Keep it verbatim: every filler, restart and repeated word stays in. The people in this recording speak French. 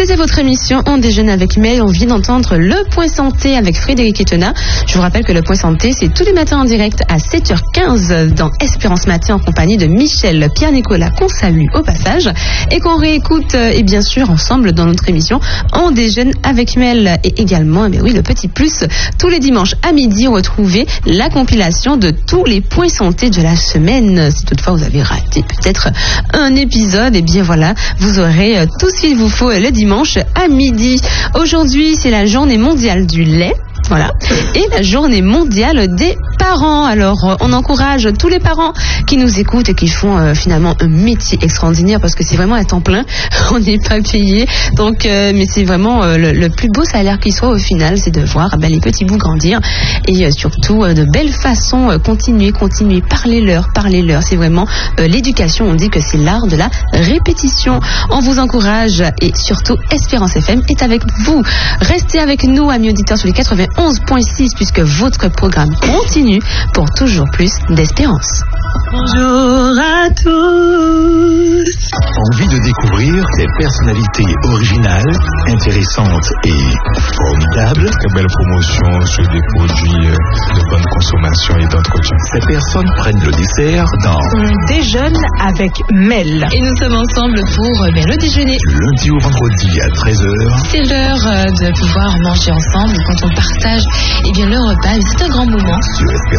C'est votre émission On déjeune avec Mel. On vient d'entendre le Point Santé avec Frédéric Etena. Je vous rappelle que le Point Santé, c'est tous les matins en direct à sept heures quinze dans Espérance Matin en compagnie de Michel Pierre-Nicolas, qu'on salue au passage, et qu'on réécoute et bien sûr ensemble dans notre émission On déjeune avec Mel. Et également, eh oui, le petit plus, tous les dimanches à midi, retrouvez la compilation de tous les points santé de la semaine. Si toutefois vous avez raté peut-être un épisode, et eh bien voilà, vous aurez tout ce qu'il vous faut le dimanche à midi. Aujourd'hui, c'est la journée mondiale du lait. Voilà. Et la journée mondiale des parents. Alors, on encourage tous les parents qui nous écoutent et qui font euh, finalement un métier extraordinaire parce que c'est vraiment à temps plein. On n'est pas payé. Donc, euh, mais c'est vraiment euh, le, le plus beau salaire qui soit au final, c'est de voir ben, les petits bouts grandir et euh, surtout euh, de belles façons euh, continuer, continuer, parlez-leur, parlez-leur. C'est vraiment euh, l'éducation. On dit que c'est l'art de la répétition. On vous encourage et surtout Espérance F M est avec vous. Restez avec nous, amis auditeurs, sur les quatre-vingt-onze virgule six puisque votre programme continue pour toujours plus d'espérance. Bonjour à tous. Envie de découvrir des personnalités originales, intéressantes et formidables. Très belle promotion sur des produits de bonne consommation et d'entretien. Ces personnes prennent le dessert dans On déjeune avec Mel. Et nous sommes ensemble pour bien, le déjeuner. Du lundi au vendredi à treize heures. C'est l'heure euh, de pouvoir manger ensemble quand on partage eh bien, le repas. C'est un grand moment. Sur